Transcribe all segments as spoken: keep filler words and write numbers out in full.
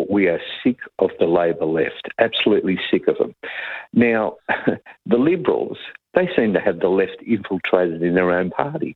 all, we are sick of the Labor left, absolutely sick of them. Now, the Liberals, they seem to have the left infiltrated in their own party.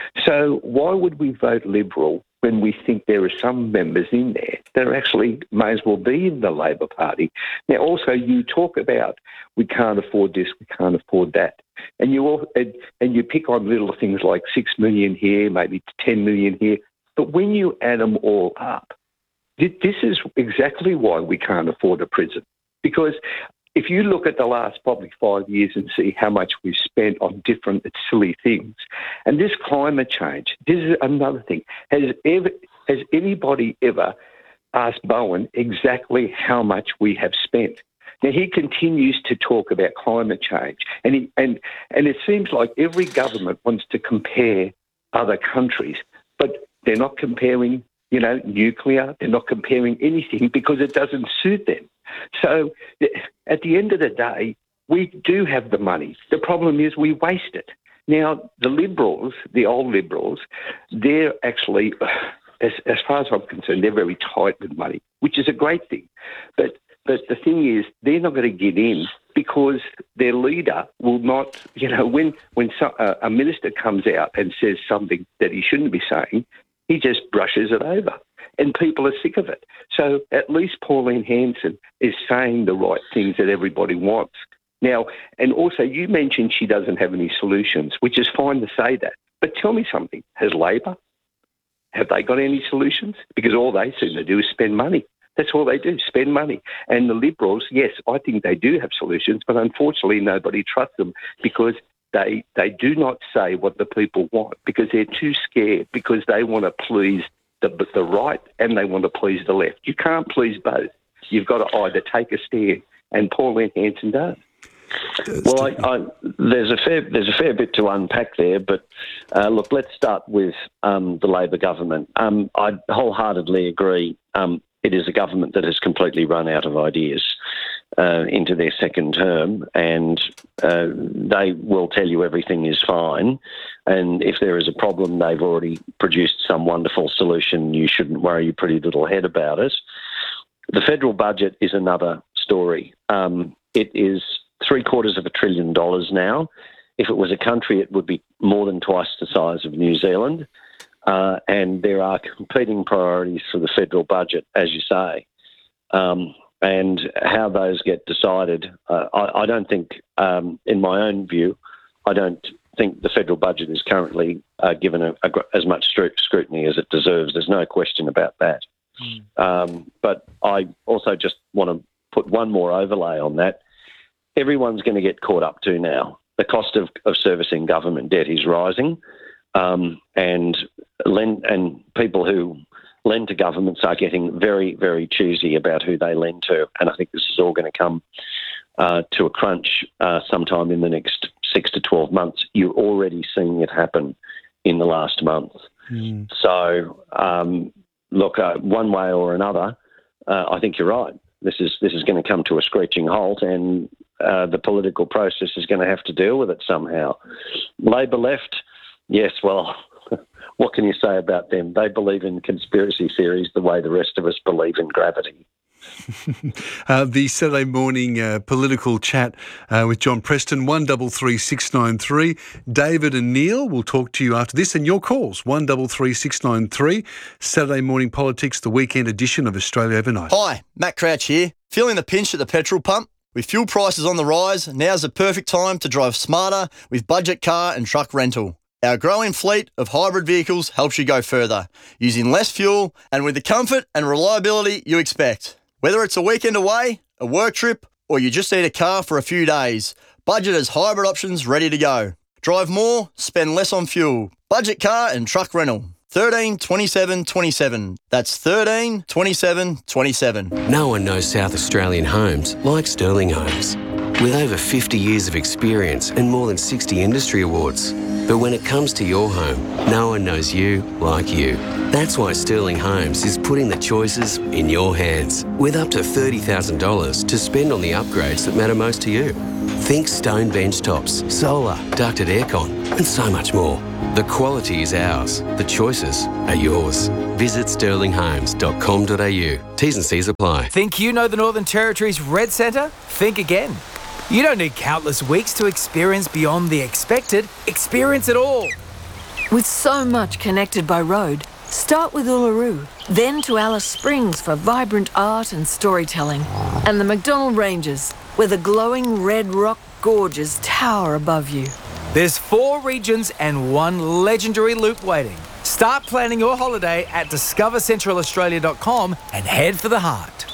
So why would we vote Liberal when we think there are some members in there that are actually may as well be in the Labor Party? Now, also, you talk about we can't afford this, we can't afford that. And you all, and, and you pick on little things like six million here, maybe ten million here. But when you add them all up, this is exactly why we can't afford a prison. Because if you look at the last probably five years and see how much we've spent on different silly things, and this climate change, this is another thing. Has ever has anybody ever asked Bowen exactly how much we have spent? Now, he continues to talk about climate change, and he, and and it seems like every government wants to compare other countries, but they're not comparing, you know, nuclear. They're not comparing anything because it doesn't suit them. So at the end of the day, we do have the money. The problem is we waste it. Now, the Liberals, the old Liberals, they're actually, as, as far as I'm concerned, they're very tight with money, which is a great thing. But but the thing is, they're not going to get in because their leader will not, you know, when, when so, uh, a minister comes out and says something that he shouldn't be saying, he just brushes it over. And people are sick of it. So at least Pauline Hanson is saying the right things that everybody wants. Now, and also you mentioned she doesn't have any solutions, which is fine to say that. But tell me something. Has Labor, have they got any solutions? Because all they seem to do is spend money. That's all they do, spend money. And the Liberals, yes, I think they do have solutions, but unfortunately nobody trusts them because they they do not say what the people want because they're too scared because they want to please the, the right and they want to please the left. You can't please both. You've got to either take a stand, and Pauline Hanson does. Well, I, I, there's a fair there's a fair bit to unpack there, but uh, look, let's start with um, the Labor government. Um, I wholeheartedly agree. Um, it is a government that has completely run out of ideas uh, into their second term, and uh, they will tell you everything is fine. And if there is a problem, they've already produced some wonderful solution. You shouldn't worry your pretty little head about it. The federal budget is another story. Um, it is three quarters of a trillion dollars now. If it was a country, it would be more than twice the size of New Zealand. Uh, and there are competing priorities for the federal budget, as you say. Um, and how those get decided, uh, I, I don't think, um, in my own view, I don't think the federal budget is currently uh, given a, a, as much scrutiny as it deserves. There's no question about that. Mm. Um, but I also just want to put one more overlay on that. Everyone's going to get caught up to now. The cost of, of servicing government debt is rising, um, and lend, and people who lend to governments are getting very, very choosy about who they lend to. And I think this is all going to come uh, to a crunch uh, sometime in the next six to twelve months. You're already seeing it happen in the last month. Mm. So, um, look, uh, one way or another, uh, I think you're right. This is this is going to come to a screeching halt, and uh, the political process is going to have to deal with it somehow. Labor left, yes, well, what can you say about them? They believe in conspiracy theories the way the rest of us believe in gravity. uh, the Saturday morning uh, political chat uh, with John Preston, one double three six nine three. David and Neil will talk to you after this, and your calls, one double three six nine three. Saturday morning politics, the weekend edition of Australia Overnight. Hi, Matt Crouch here. Feeling the pinch at the petrol pump? With fuel prices on the rise, now's the perfect time to drive smarter with budget car and truck rental. Our growing fleet of hybrid vehicles helps you go further, using less fuel and with the comfort and reliability you expect. Whether it's a weekend away, a work trip, or you just need a car for a few days, Budget has hybrid options ready to go. Drive more, spend less on fuel. Budget car and truck rental. thirteen twenty-seven twenty-seven. That's thirteen twenty-seven twenty-seven. No one knows South Australian homes like Sterling Homes. With over fifty years of experience and more than sixty industry awards. But when it comes to your home, no one knows you like you. That's why Sterling Homes is putting the choices in your hands, with up to thirty thousand dollars to spend on the upgrades that matter most to you. Think stone bench tops, solar, ducted aircon, and so much more. The quality is ours. The choices are yours. Visit sterling homes dot com dot a u. T's and C's apply. Think you know the Northern Territory's Red Centre? Think again. You don't need countless weeks to experience beyond the expected. Experience it all. With so much connected by road, start with Uluru, then to Alice Springs for vibrant art and storytelling, and the McDonnell Ranges, where the glowing red rock gorges tower above you. There's four regions and one legendary loop waiting. Start planning your holiday at discover central australia dot com and head for the heart.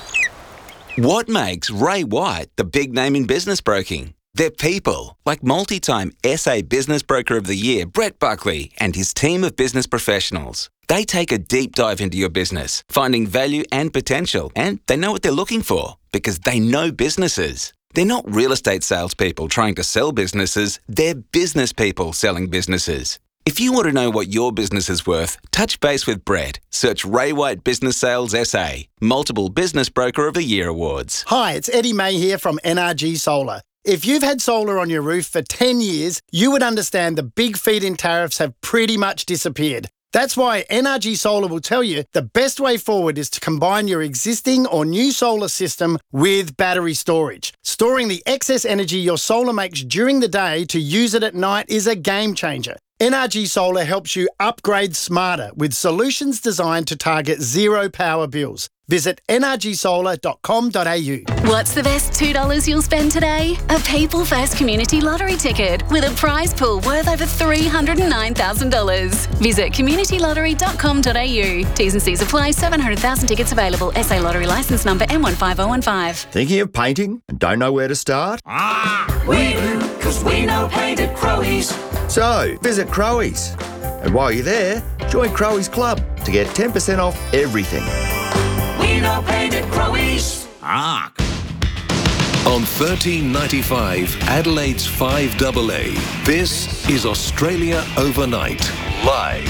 What makes Ray White the big name in business broking? They're people, like multi-time S A Business Broker of the Year, Brett Buckley, and his team of business professionals. They take a deep dive into your business, finding value and potential, and they know what they're looking for because they know businesses. They're not real estate salespeople trying to sell businesses, they're business people selling businesses. If you want to know what your business is worth, touch base with Brett. Search Ray White Business Sales S A, multiple Business Broker of the Year awards. Hi, it's Eddie May here from N R G Solar. If you've had solar on your roof for ten years, you would understand the big feed-in tariffs have pretty much disappeared. That's why N R G Solar will tell you the best way forward is to combine your existing or new solar system with battery storage. Storing the excess energy your solar makes during the day to use it at night is a game changer. N R G Solar helps you upgrade smarter with solutions designed to target zero power bills. Visit n r g solar dot com dot a u. What's the best two dollars you'll spend today? A People First Community Lottery ticket with a prize pool worth over three hundred nine thousand dollars. Visit community lottery dot com dot a u. T's and C's apply. seven hundred thousand tickets available. S A Lottery licence number M one five zero one five. Thinking of painting and don't know where to start? Ah, we do, because we know paint at Crowies. So, visit Crowies. And while you're there, join Crowies Club to get ten percent off everything. We know paint at Crowies. Ah. On thirteen ninety-five, Adelaide's five A A, this is Australia Overnight, live.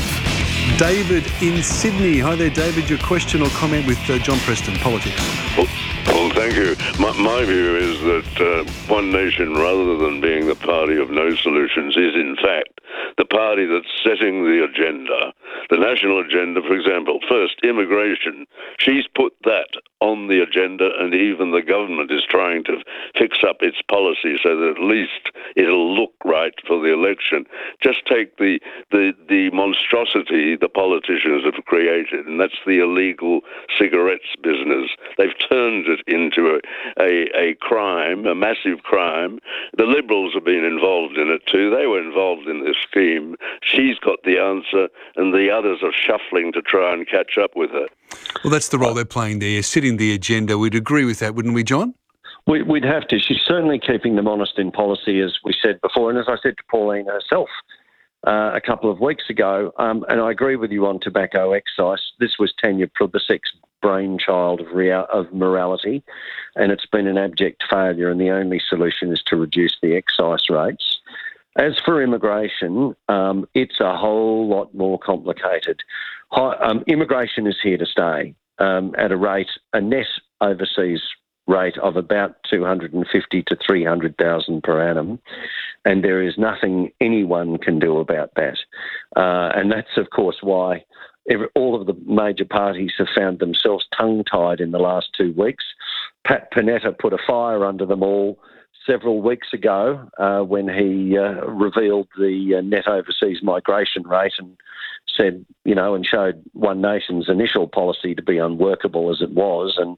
David in Sydney. Hi there, David. Your question or comment with uh, John Preston, politics. Well, well thank you. My, my view is that uh, One Nation, rather than being the party of no solutions, is in fact the party that's setting the agenda. The national agenda, for example, first, immigration. She's put that on the agenda, and even the government is trying to fix up its policy so that at least it'll look right for the election. Just take the, the, the monstrosity the politicians have created, and that's the illegal cigarettes business. They've turned it into a, a, a crime, a massive crime. The Liberals have been involved in it too. They were involved in this scheme. She's got the answer, and the others are shuffling to try and catch up with her. Well, that's the role they're playing there, setting the agenda. We'd agree with that, wouldn't we, John? We, we'd have to. She's certainly keeping them honest in policy, as we said before, and as I said to Pauline herself uh, a couple of weeks ago, um, and I agree with you on tobacco excise. This was Tanya Plibersek's brainchild of, rea- of morality, and it's been an abject failure, and the only solution is to reduce the excise rates. As for immigration, um, it's a whole lot more complicated. Hi, um, immigration is here to stay um, at a rate, a net overseas rate of about two hundred fifty to three hundred thousand per annum, and there is nothing anyone can do about that. Uh, and that's, of course, why every, all of the major parties have found themselves tongue-tied in the last two weeks. Pat Panetta put a fire under them all several weeks ago uh, when he uh, revealed the uh, net overseas migration rate and said, you know, and showed One Nation's initial policy to be unworkable as it was. And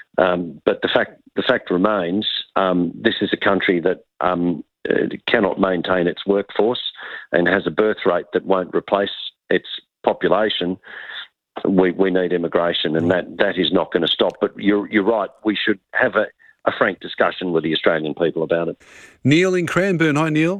um, but the fact the fact remains, um, this is a country that um, uh, cannot maintain its workforce and has a birth rate that won't replace its population. We we need immigration, and that, that is not going to stop. But you're you're right. We should have a a frank discussion with the Australian people about it. Neil in Cranbourne. Hi, Neil.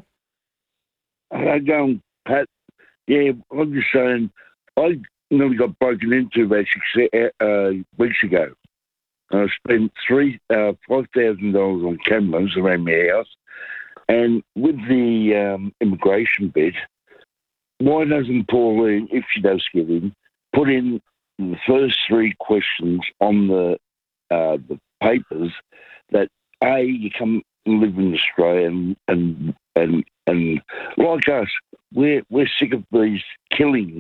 How going, Pat? Yeah, I'm just saying, I nearly got broken into about six uh, weeks ago. I spent three uh, five thousand dollars on cameras around my house, and with the um, immigration bit, why doesn't Pauline, if she does get in, put in the first three questions on the uh, the papers that A, you come and live in Australia and and and, and like us, we're we're sick of these killings.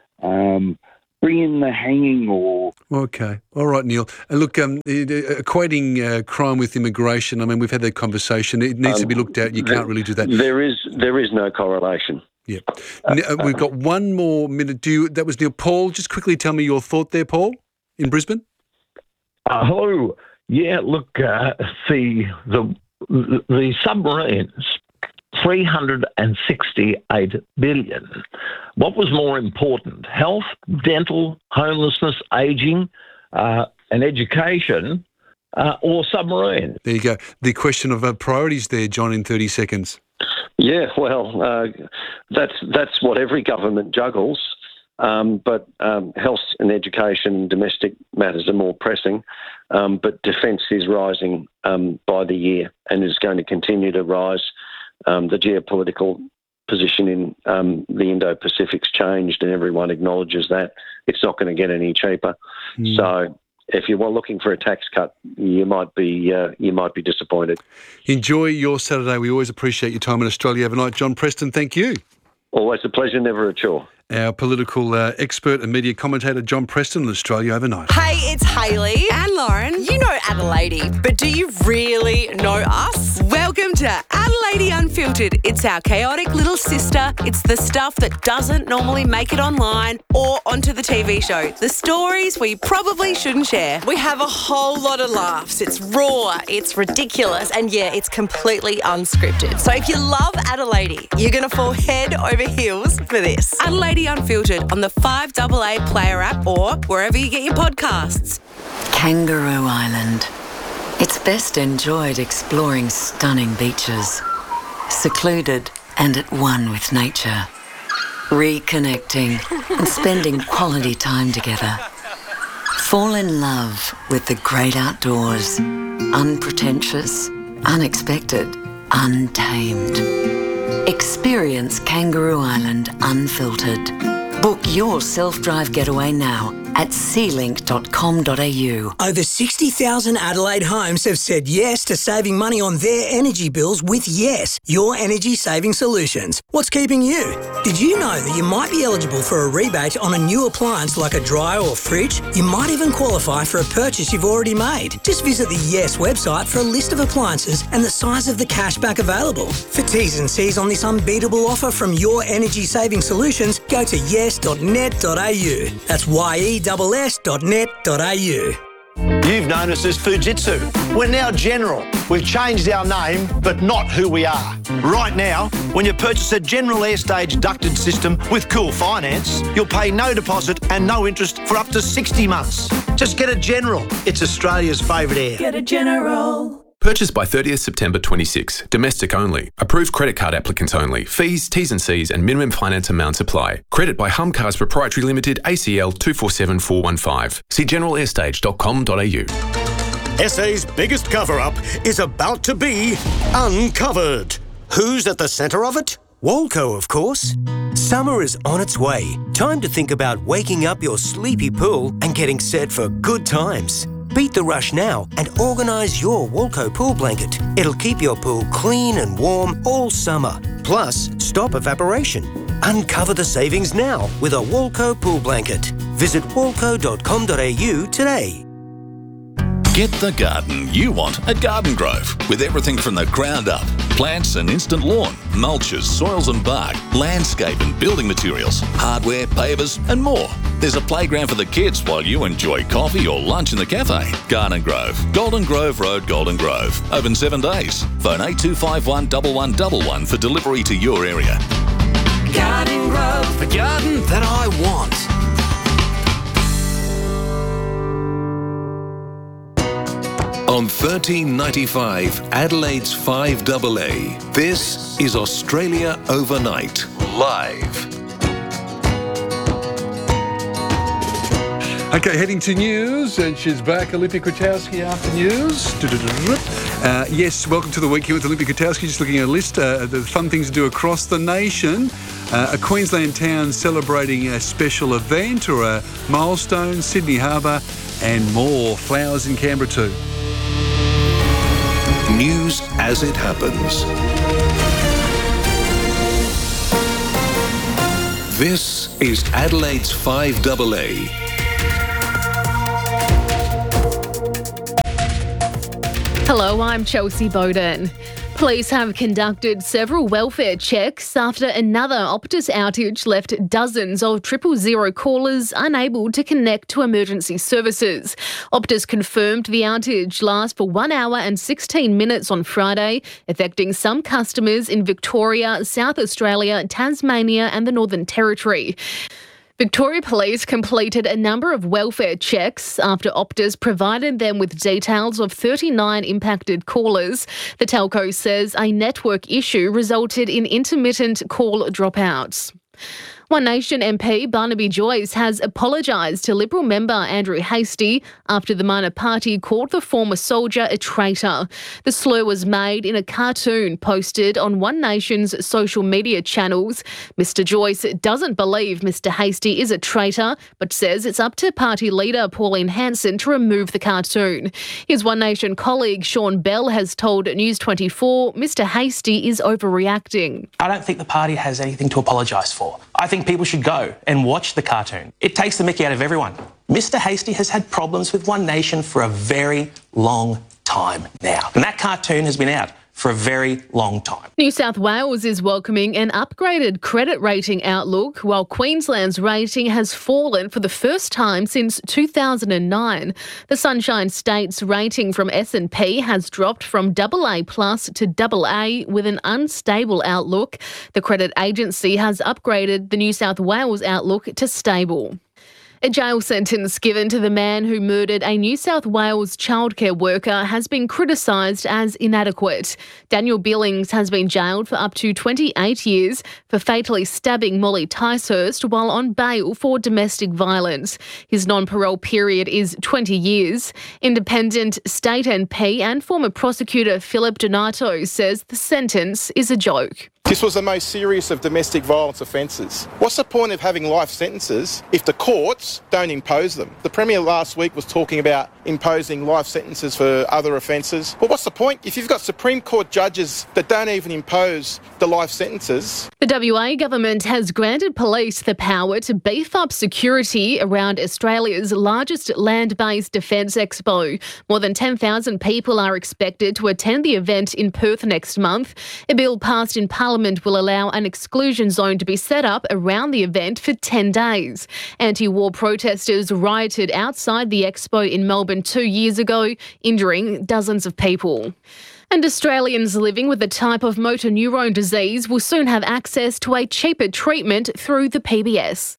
Um, bring in the hanging or... Okay. All right, Neil. And look, um, equating uh, crime with immigration, I mean, we've had that conversation. It needs um, to be looked at. You can't really do that. There is there is no correlation. Yeah. Uh, we've got one more minute. Do you, that was Neil. Paul, just quickly tell me your thought there, Paul, in Brisbane. Uh, hello. Yeah, look, uh, the, the, the submarines, three hundred sixty-eight billion. What was more important? Health, dental, homelessness, ageing, uh, and education, uh, or submarine? There you go. The question of uh, priorities there, John, in thirty seconds. Yeah, well, uh, that's that's what every government juggles. Um, but um, health and education and domestic matters are more pressing. Um, but defence is rising um, by the year and is going to continue to rise. Um, the geopolitical position in um, the Indo-Pacific's changed, and everyone acknowledges that. It's not going to get any cheaper. Mm. So if you were looking for a tax cut, you might be uh, you might be disappointed. Enjoy your Saturday. We always appreciate your time in Australia overnight. John Preston, thank you. Always a pleasure, never a chore. Our political uh, expert and media commentator, John Preston, in Australia overnight. Hey, it's Hayley and Lauren. You know Adelaide, but do you really know us? Welcome to Adelaide Unfiltered. It's our chaotic little sister. It's the stuff that doesn't normally make it online or onto the T V show. The stories we probably shouldn't share. We have a whole lot of laughs. It's raw, it's ridiculous, and yeah, it's completely unscripted. So if you love Adelaide, you're going to fall head over heels for this. Adelaide Unfiltered on the five A A Player app or wherever you get your podcasts. Kangaroo Island. It's best enjoyed exploring stunning beaches, secluded and at one with nature, reconnecting and spending quality time together. Fall in love with the great outdoors, unpretentious, unexpected, untamed. Experience Kangaroo Island Unfiltered. Book your self-drive getaway now at sea link dot com dot a u. Over sixty thousand Adelaide homes have said yes to saving money on their energy bills with Yes, your energy saving solutions. What's keeping you? Did you know that you might be eligible for a rebate on a new appliance like a dryer or fridge? You might even qualify for a purchase you've already made. Just visit the Yes website for a list of appliances and the size of the cashback available. For T's and C's on this unbeatable offer from your energy saving solutions, go to yes dot net dot a u. That's Y E S S dot net dot a u. You've known us as Fujitsu. We're now General. We've changed our name, but not who we are. Right now, when you purchase a General Airstage ducted system with Cool Finance, you'll pay no deposit and no interest for up to sixty months. Just get a General. It's Australia's favourite air. Get a General. Purchased by thirtieth September twenty-six. Domestic only. Approved credit card applicants only. Fees, T's and C's and minimum finance amounts apply. Credit by Hum Cars Proprietary Limited, A C L two four seven four one five. See general airstage dot com dot a u. S A's biggest cover-up is about to be uncovered. Who's at the centre of it? Walco, of course. Summer is on its way. Time to think about waking up your sleepy pool and getting set for good times. Beat the rush now and organise your Walco pool blanket. It'll keep your pool clean and warm all summer. Plus, stop evaporation. Uncover the savings now with a Walco pool blanket. Visit walco dot com dot a u today. Get the garden you want at Garden Grove, with everything from the ground up. Plants and instant lawn, mulches, soils and bark, landscape and building materials, hardware, pavers and more. There's a playground for the kids while you enjoy coffee or lunch in the cafe. Garden Grove, Golden Grove Road, Golden Grove. Open seven days. Phone eight two five one, one one one one for delivery to your area. Garden Grove, the garden that I want. On thirteen ninety-five, Adelaide's five A A, this is Australia Overnight, live. Okay, heading to news, and she's back, Olympia Kwiatkowski after news. Uh, yes, welcome to the week here with Olympia Kwiatkowski. Just looking at a list of uh, the fun things to do across the nation. Uh, a Queensland town celebrating a special event or a milestone, Sydney Harbour, and more. Flowers in Canberra too. News as it happens. This is Adelaide's five double A. Hello, I'm Chelsea Bowden. Police have conducted several welfare checks after another Optus outage left dozens of triple zero callers unable to connect to emergency services. Optus confirmed the outage lasts for one hour and sixteen minutes on Friday, affecting some customers in Victoria, South Australia, Tasmania and the Northern Territory. Victoria Police completed a number of welfare checks after Optus provided them with details of thirty-nine impacted callers. The telco says a network issue resulted in intermittent call dropouts. One Nation M P Barnaby Joyce has apologised to Liberal member Andrew Hastie after the minor party called the former soldier a traitor. The slur was made in a cartoon posted on One Nation's social media channels. Mister Joyce doesn't believe Mister Hastie is a traitor, but says it's up to party leader Pauline Hanson to remove the cartoon. His One Nation colleague Sean Bell has told News twenty-four Mister Hastie is overreacting. I don't think the party has anything to apologise for. I think people should go and watch the cartoon. It takes the mickey out of everyone. Mister Hastie has had problems with One Nation for a very long time now. And that cartoon has been out for a very long time. New South Wales is welcoming an upgraded credit rating outlook, while Queensland's rating has fallen for the first time since two thousand nine. The Sunshine State's rating from S and P has dropped from double A plus to double A with an unstable outlook. The credit agency has upgraded the New South Wales outlook to stable. A jail sentence given to the man who murdered a New South Wales childcare worker has been criticised as inadequate. Daniel Billings has been jailed for up to twenty-eight years for fatally stabbing Molly Ticehurst while on bail for domestic violence. His non-parole period is twenty years. Independent state M P and former prosecutor Philip Donato says the sentence is a joke. This was the most serious of domestic violence offences. What's the point of having life sentences if the courts don't impose them? The Premier last week was talking about imposing life sentences for other offences. Well, what's the point if you've got Supreme Court judges that don't even impose the life sentences? The W A government has granted police the power to beef up security around Australia's largest land-based defence expo. More than ten thousand people are expected to attend the event in Perth next month. A bill passed in Parliament will allow an exclusion zone to be set up around the event for ten days. Anti-war protesters rioted outside the expo in Melbourne two years ago, injuring dozens of people. And Australians living with a type of motor neurone disease will soon have access to a cheaper treatment through the P B S.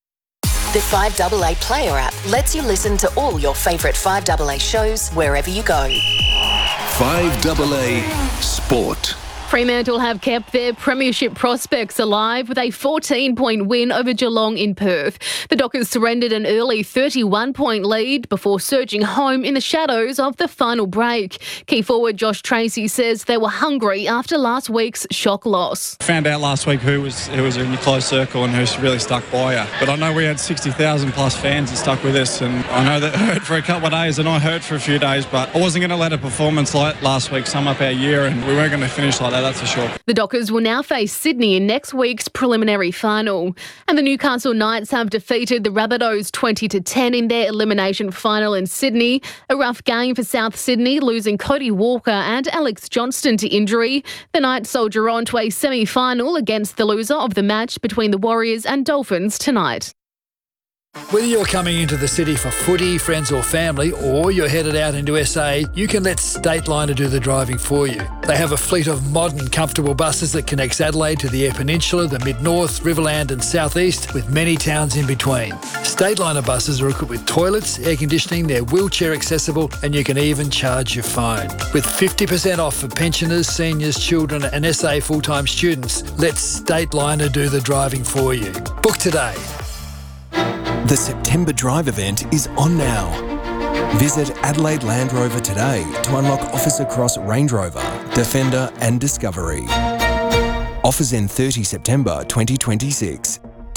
The five double A Player app lets you listen to all your favourite five double A shows wherever you go. five double A Sport. Fremantle have kept their premiership prospects alive with a fourteen-point win over Geelong in Perth. The Dockers surrendered an early thirty-one-point lead before surging home in the shadows of the final break. Key forward Josh Tracy says they were hungry after last week's shock loss. Found out last week who was who was in your close circle and who's really stuck by you. But I know we had sixty thousand plus fans that stuck with us, and I know that hurt for a couple of days and I hurt for a few days, but I wasn't going to let a performance like last week sum up our year, and we weren't going to finish like that. That's for sure. The Dockers will now face Sydney in next week's preliminary final. And the Newcastle Knights have defeated the Rabbitohs twenty to ten in their elimination final in Sydney. A rough game for South Sydney, losing Cody Walker and Alex Johnston to injury. The Knights soldier on to a semi-final against the loser of the match between the Warriors and Dolphins tonight. Whether you're coming into the city for footy, friends or family, or you're headed out into S A, you can let Stateliner do the driving for you. They have a fleet of modern, comfortable buses that connects Adelaide to the Eyre Peninsula, the Mid-North, Riverland and South East, with many towns in between. Stateliner buses are equipped with toilets, air conditioning, they're wheelchair accessible, and you can even charge your phone. With fifty percent off for pensioners, seniors, children and S A full-time students, let Stateliner do the driving for you. Book today. The September Drive event is on now. Visit Adelaide Land Rover today to unlock offers across Range Rover, Defender and Discovery. Offers end thirtieth September twenty twenty-six.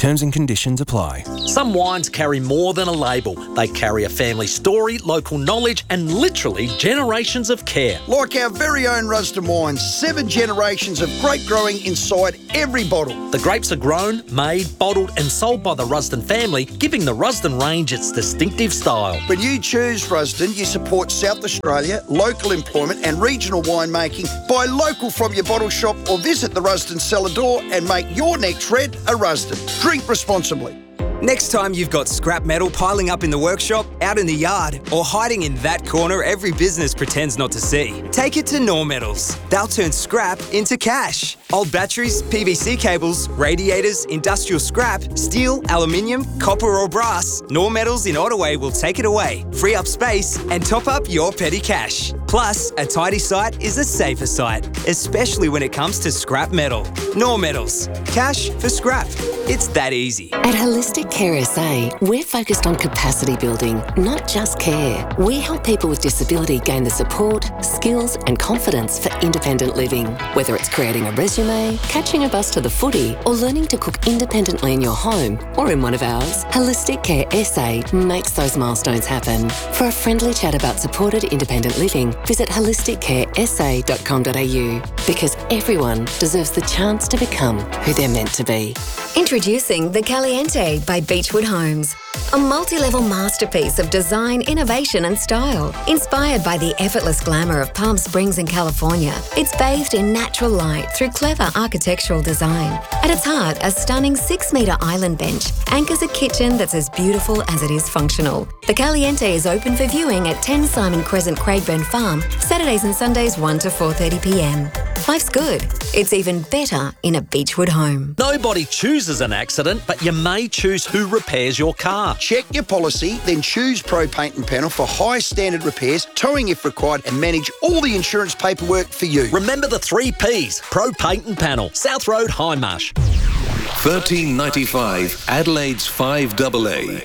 Terms and conditions apply. Some wines carry more than a label. They carry a family story, local knowledge, and literally generations of care. Like our very own Rusden wines, seven generations of grape growing inside every bottle. The grapes are grown, made, bottled, and sold by the Rusden family, giving the Rusden range its distinctive style. When you choose Rusden, you support South Australia, local employment, and regional winemaking. Buy local from your bottle shop or visit the Rusden cellar door and make your next red a Rusden. Drink responsibly. Next time you've got scrap metal piling up in the workshop, out in the yard, or hiding in that corner every business pretends not to see, take it to Nor Metals. They'll turn scrap into cash. Old batteries, P V C cables, radiators, industrial scrap, steel, aluminium, copper or brass, Nor Metals in Ottaway will take it away, free up space, and top up your petty cash. Plus, a tidy site is a safer site, especially when it comes to scrap metal. Nor Metals. Cash for scrap. It's that easy. At Holistic Care S A, we're focused on capacity building, not just care. We help people with disability gain the support, skills and confidence for independent living. Whether it's creating a resume, catching a bus to the footy, or learning to cook independently in your home or in one of ours, Holistic Care S A makes those milestones happen. For a friendly chat about supported independent living, visit holistic care s a dot com dot a u, because everyone deserves the chance to become who they're meant to be. Introducing the Caliente by Beechwood Homes. A multi-level masterpiece of design, innovation and style. Inspired by the effortless glamour of Palm Springs in California, it's bathed in natural light through clever architectural design. At its heart, a stunning six-metre island bench anchors a kitchen that's as beautiful as it is functional. The Caliente is open for viewing at ten Simon Crescent, Craigburn Farm, Saturdays and Sundays one to four thirty p m. Life's good. It's even better in a Beechwood home. Nobody chooses an accident, but you may choose who repairs your car. Check your policy, then choose Pro Paint and Panel for high standard repairs, towing if required, and manage all the insurance paperwork for you. Remember the three Ps. Pro Paint and Panel. South Road, Hindmarsh. thirteen ninety-five Adelaide's five double A.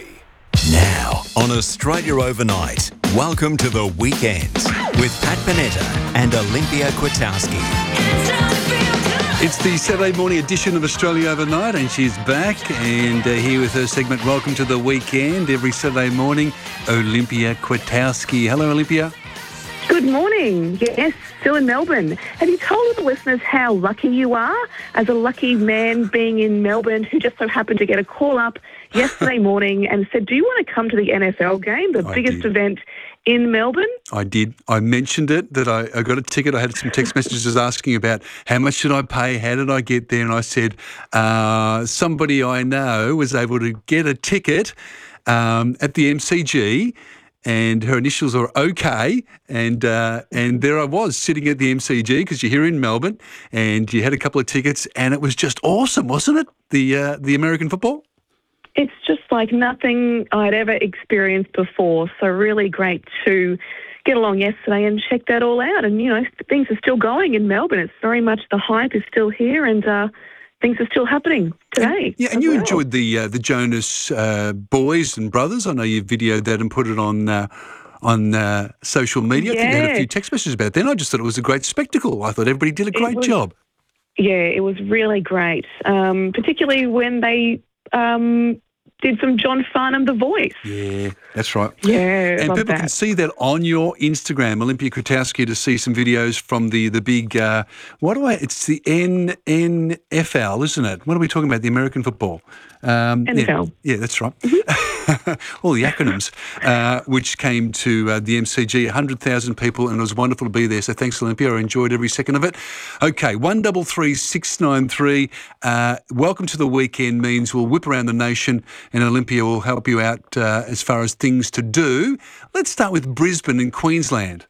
Now on Australia Overnight, welcome to the weekend with Pat Panetta and Olympia Kwiatkowski. It's the Saturday morning edition of Australia Overnight, and she's back and uh, here with her segment Welcome to the Weekend every Saturday morning, Olympia Kwiatkowski. Hello, Olympia. Good morning. Yes, still in Melbourne. Have you told the listeners how lucky you are as a lucky man being in Melbourne who just so happened to get a call up yesterday morning and said, do you want to come to the N F L game, the I biggest did. event in Melbourne? I did. I mentioned it, that I, I got a ticket. I had some text messages asking about how much should I pay, how did I get there? And I said, uh, somebody I know was able to get a ticket um, at the M C G, and her initials are OK, and uh, and there I was sitting at the M C G because you're here in Melbourne, and you had a couple of tickets, and it was just awesome, wasn't it? The uh, the American football. It's just like nothing I'd ever experienced before. So really great to get along yesterday and check that all out. And, you know, things are still going in Melbourne. It's very much the hype is still here, and uh, things are still happening today. And, yeah, and you well. enjoyed the uh, the Jonas uh, boys and brothers. I know you videoed that and put it on uh, on uh, social media. Yeah. I think you had a few text messages about that. And I just thought it was a great spectacle. I thought everybody did a great was, job. Yeah, it was really great, um, particularly when they um, did some John Farnham, The Voice. Yeah, that's right. Yeah, and love people that. can see that on your Instagram, Olympia Kwiatkowski, to see some videos from the the big. Uh, what do I? It's the N N F L, isn't it? What are we talking about? The American football. Um, N F L. Yeah, yeah, that's right. All the acronyms, uh, which came to uh, the M C G, one hundred thousand people, and it was wonderful to be there. So thanks, Olympia. I enjoyed every second of it. Okay, one double three six nine three. Uh, welcome to the weekend means we'll whip around the nation, and Olympia will help you out uh, as far as things to do. Let's start with Brisbane in Queensland.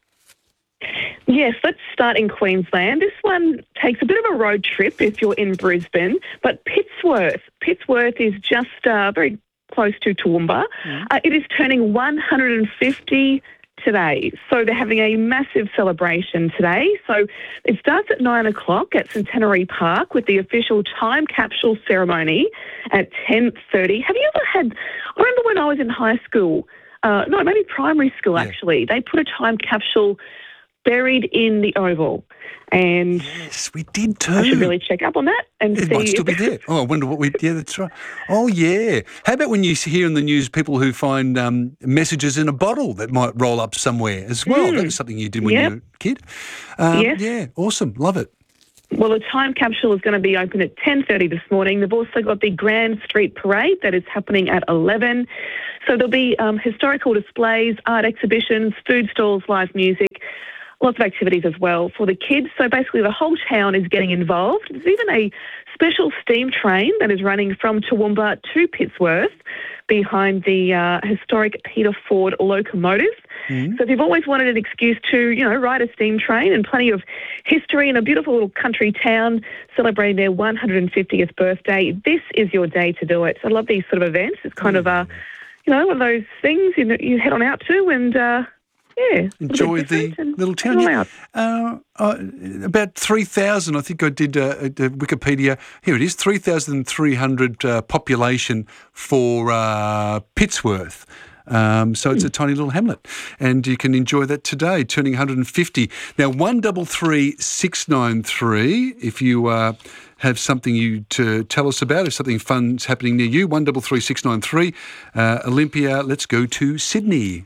Yes, let's start in Queensland. This one takes a bit of a road trip if you're in Brisbane, but Pittsworth. Pittsworth is just uh, very close to Toowoomba. Mm. Uh, it is turning one hundred fifty today. So they're having a massive celebration today. So it starts at nine o'clock at Centenary Park with the official time capsule ceremony at ten thirty. Have you ever had, I remember when I was in high school, uh, no, maybe primary school actually, they put a time capsule buried in the Oval. And yes, we did too. I should really check up on that and It see. might still be there. Oh, I wonder what we... Yeah, that's right. Oh, yeah. How about when you hear in the news people who find um, messages in a bottle that might roll up somewhere as well? Mm. That was something you did when Yep. you were a kid. Um, Yes. Yeah, awesome. Love it. Well, the time capsule is going to be open at ten thirty this morning. They've also got the Grand Street Parade that is happening at eleven. So there'll be um, historical displays, art exhibitions, food stalls, live music, lots of activities as well for the kids. So basically the whole town is getting involved. There's even a special steam train that is running from Toowoomba to Pittsworth behind the uh, historic Peter Ford locomotive. Mm. So if you've always wanted an excuse to, you know, ride a steam train and plenty of history in a beautiful little country town celebrating their one hundred fiftieth birthday, this is your day to do it. So I love these sort of events. It's kind Mm. of, uh, you know, one of those things you, you head on out to and, uh, yeah. Enjoy the little town. Yeah. Uh, uh, about three thousand, I think I did uh, uh, Wikipedia. Here it is, three thousand three hundred uh, population for uh, Pittsworth. Um, so it's a tiny little hamlet, and you can enjoy that today, turning one hundred fifty. Now, one double three six nine three. If you uh, have something you to tell us about, if something fun's happening near you, one double three six nine three. Uh, Olympia, let's go to Sydney.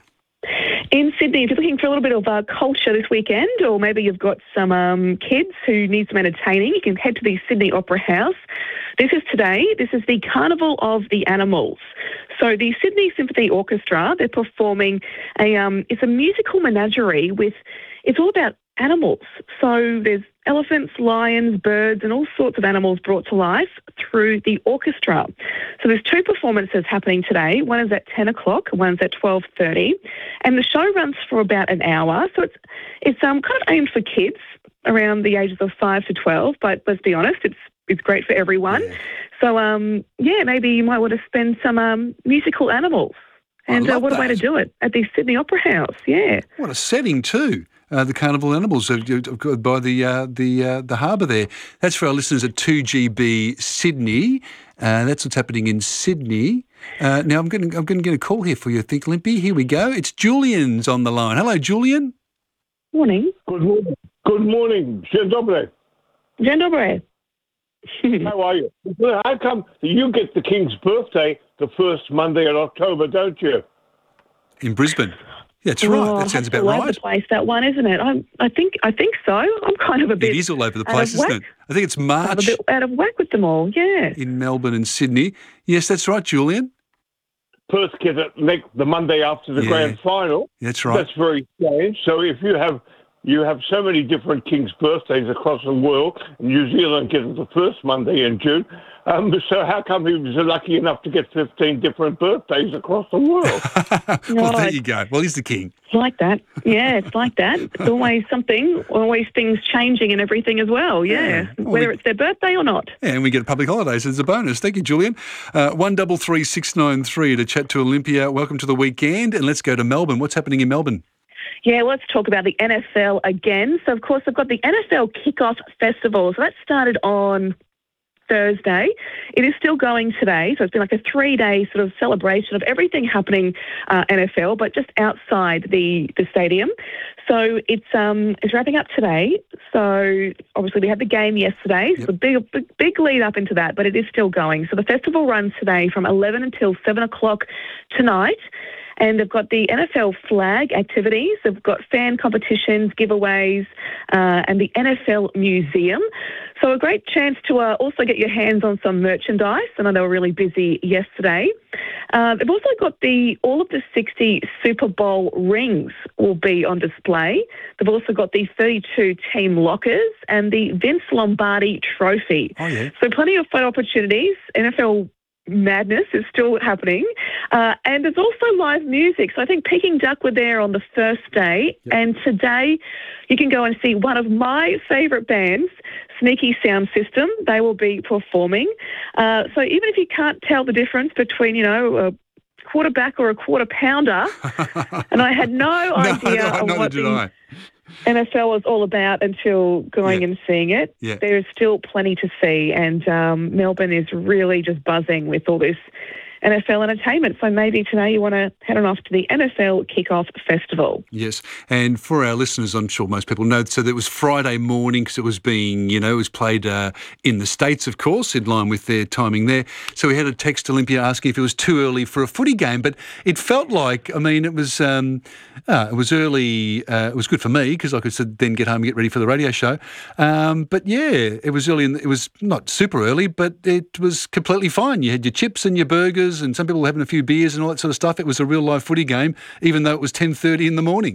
In Sydney, if you're looking for a little bit of uh, culture this weekend, or maybe you've got some um, kids who need some entertaining, you can head to the Sydney Opera House. This is today. This is the Carnival of the Animals. So the Sydney Symphony Orchestra, they're performing a, um, it's a musical menagerie with, it's all about animals. So there's elephants, lions, birds, and all sorts of animals brought to life through the orchestra. So there's two performances happening today. One is at ten o'clock, one's at twelve thirty. And the show runs for about an hour. So it's it's um kind of aimed for kids around the ages of five to twelve, but let's be honest, it's it's great for everyone. Yeah. So um yeah, maybe you might want to spend some um musical animals. And uh, what a way to do it at the Sydney Opera House, yeah. What a setting too. Uh, the Carnival Animals uh, by the uh, the uh, the harbour there. That's for our listeners at two G B Sydney. Uh, that's what's happening in Sydney. Uh, now I'm going to I'm going to get a call here for you, I think, Limpy. Here we go. It's Julian's on the line. Hello, Julian. Morning. Good morning. Good morning. Dzień dobry. Dzień dobry. How are you? How come you get the King's birthday the first Monday in October, don't you? In Brisbane. That's right. Oh, that sounds about all right. All over the place, that one, isn't it? I, I think I think so. I'm kind of a bit. It is all over the place, isn't it? I think it's March. I'm a bit out of whack with them all. Yeah. In Melbourne and Sydney. Yes, that's right, Julian. Perth get it next, the Monday after the Yeah. grand final. That's right. That's very strange. So if you have you have so many different King's birthdays across the world, New Zealand gets the first Monday in June. Um, so how come he was lucky enough to get fifteen different birthdays across the world? Well, No, there it's- you go. Well, he's the king. It's like that. Yeah, it's like that. It's always something, always things changing and everything as well. Yeah, Well, whether we- it's their birthday or not. Yeah, and we get public holidays as a bonus. Thank you, Julian. Uh, one double three six nine three to chat to Olympia. Welcome to the weekend, and let's go to Melbourne. What's happening in Melbourne? Yeah, let's talk about the N F L again. So, of course, I've got the N F L Kickoff Festival. So that started on Thursday. It is still going today. So it's been like a three-day sort of celebration of everything happening uh, N F L, but just outside the, the stadium. So it's um it's wrapping up today. So obviously we had the game yesterday. So a big, big big lead up into that, but it is still going. So the festival runs today from eleven until seven o'clock tonight. And they've got the N F L flag activities. They've got fan competitions, giveaways, uh, and the N F L Museum. So a great chance to uh, also get your hands on some merchandise. I know they were really busy yesterday. Uh, they've also got the all of the sixty Super Bowl rings will be on display. They've also got the thirty-two team lockers and the Vince Lombardi Trophy. Oh, yeah. So plenty of fun opportunities. N F L madness is still happening. Uh, and there's also live music. So I think Peking Duck were there on the first day. Yep. And today you can go and see one of my favourite bands, Sneaky Sound System. They will be performing. Uh, so even if you can't tell the difference between, you know, a quarterback or a quarter pounder, and I had no idea no, of neither what did the I. N F L was all about until going Yeah. and seeing it. Yeah. There is still plenty to see, and um, Melbourne is really just buzzing with all this N F L entertainment. So maybe today you want to head on off to the N F L Kickoff Festival. Yes, and for our listeners, I'm sure most people know, so that was Friday morning because it was being, you know, it was played uh, in the States, of course, in line with their timing there. So we had a text to Olympia asking if it was too early for a footy game, but it felt like, I mean, it was um, uh, it was early. Uh, it was good for me because I could then get home and get ready for the radio show. Um, but yeah, it was early. In the, it was not super early, but it was completely fine. You had your chips and your burgers, and some people were having a few beers and all that sort of stuff. It was a real live footy game, even though it was ten thirty in the morning.